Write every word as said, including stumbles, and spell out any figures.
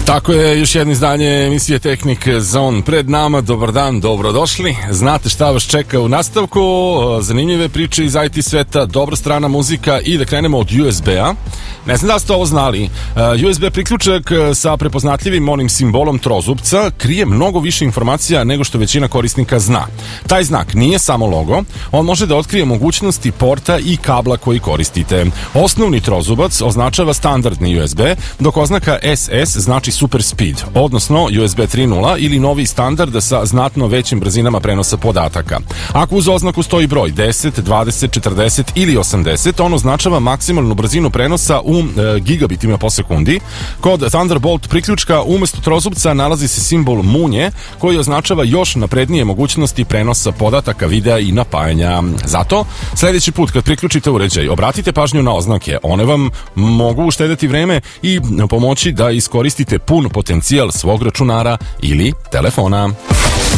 Tako je, još jedno izdanje emisije Tehnik Zone pred nama. Dobar dan, dobrodošli. Znate šta vas čeka u nastavku, zanimljive priče iz I T sveta, dobra strana muzika i da krenemo od U S B-a. Ne znam da ste ovo znali, U S B priključak sa prepoznatljivim onim simbolom trozubca krije mnogo više informacija nego što većina korisnika zna. Taj znak nije samo logo, on može da otkrije mogućnosti porta i kabla koji koristite. Osnovni trozubac označava standardni U S B, dok oznaka S S znači super speed, odnosno U S B tri nula ili novi standard sa znatno većim brzinama prenosa podataka. Ako uz oznaku stoji broj deset, dvadeset, četrdeset ili osamdeset, on označava maksimalnu brzinu prenosa u e, gigabitima po sekundi. Kod Thunderbolt priključka umesto trozubca nalazi se simbol munje koji označava još naprednije mogućnosti prenosa podataka, videa i napajanja. Zato, sljedeći put kad priključite uređaj, obratite pažnju na oznake. One vam mogu uštedeti vreme i pomoći da iskoristite pun potencijal svog računara ili telefona.